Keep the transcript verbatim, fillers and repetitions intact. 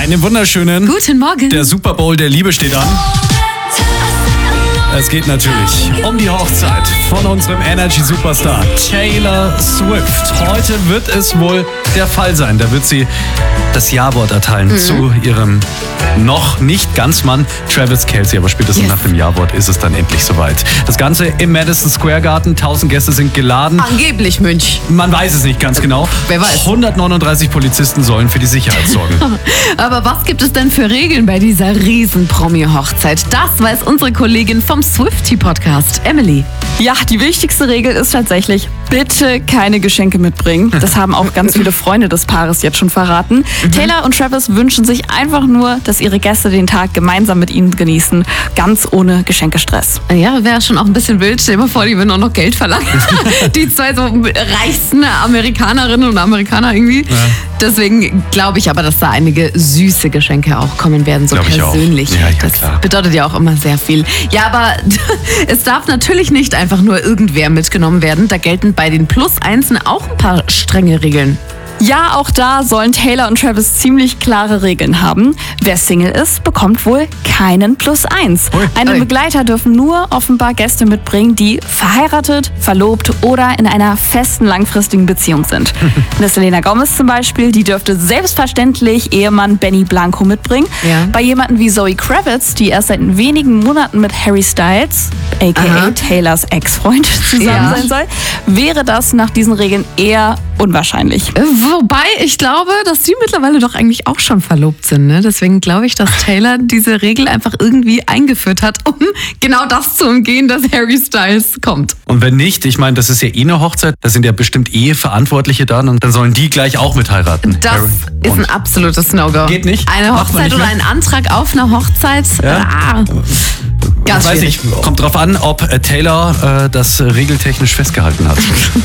Einen wunderschönen Guten Morgen. Der Super Bowl der Liebe steht an. Es geht natürlich um die Hochzeit von unserem Energy-Superstar Taylor Swift. Heute wird es wohl der Fall sein. Da wird sie das Ja-Wort erteilen mhm. zu ihrem noch nicht ganz Mann Travis Kelce. Aber spätestens yes. nach dem Ja-Wort ist es dann endlich soweit. Das Ganze im Madison Square Garden. Tausend Gäste sind geladen. Angeblich, Münch. Man weiß es nicht ganz genau. Wer weiß. hundertneununddreißig Polizisten sollen für die Sicherheit sorgen. Aber was gibt es denn für Regeln bei dieser Riesen-Promi-Hochzeit? Das weiß unsere Kollegin vom Swiftie-Podcast, Emily. Ja, die wichtigste Regel ist tatsächlich, bitte keine Geschenke mitbringen. Das haben auch ganz viele Freunde des Paares jetzt schon verraten. Mhm. Taylor und Travis wünschen sich einfach nur, dass ihre Gäste den Tag gemeinsam mit ihnen genießen, ganz ohne Geschenkestress. Ja, wäre schon auch ein bisschen wild. Stell dir mal vor, die würden auch noch Geld verlangen. Die zwei so reichsten Amerikanerinnen und Amerikaner irgendwie. Ja. Deswegen glaube ich aber, dass da einige süße Geschenke auch kommen werden, so glaub persönlich. Ja, ja, das klar. bedeutet ja auch immer sehr viel. Ja, aber es darf natürlich nicht einfach nur irgendwer mitgenommen werden. Da gelten bei den Plus-Einsen auch ein paar strenge Regeln. Ja, auch da sollen Taylor und Travis ziemlich klare Regeln haben. Wer Single ist, bekommt wohl keinen Plus eins. Einen Begleiter dürfen nur offenbar Gäste mitbringen, die verheiratet, verlobt oder in einer festen langfristigen Beziehung sind. Eine Selena Gomez zum Beispiel, die dürfte selbstverständlich Ehemann Benny Blanco mitbringen. Ja. Bei jemandem wie Zoe Kravitz, die erst seit wenigen Monaten mit Harry Styles, aka Taylors Ex-Freund, zusammen ja. sein soll, wäre das nach diesen Regeln eher unwahrscheinlich. Wobei, ich glaube, dass sie mittlerweile doch eigentlich auch schon verlobt sind. Ne? Deswegen glaube ich, dass Taylor diese Regel einfach irgendwie eingeführt hat, um genau das zu umgehen, dass Harry Styles kommt. Und wenn nicht, ich meine, das ist ja eh eine Hochzeit, da sind ja bestimmt Eheverantwortliche da und dann sollen die gleich auch mit heiraten. Das Harry ist ein absolutes No-Go. Geht nicht? Eine Hochzeit nicht oder ein Antrag auf eine Hochzeit? Ja? Ah. Ganz weiß ich, kommt drauf an, ob Taylor äh, das regeltechnisch festgehalten hat.